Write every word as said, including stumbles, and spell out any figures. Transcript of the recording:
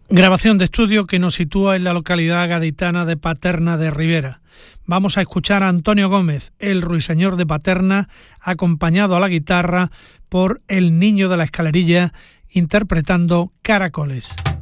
Grabación de estudio que nos sitúa en la localidad gaditana de Paterna de Ribera. Vamos a escuchar a Antonio Gómez, el ruiseñor de Paterna, acompañado a la guitarra por el Niño de la Escalerilla, interpretando Caracoles.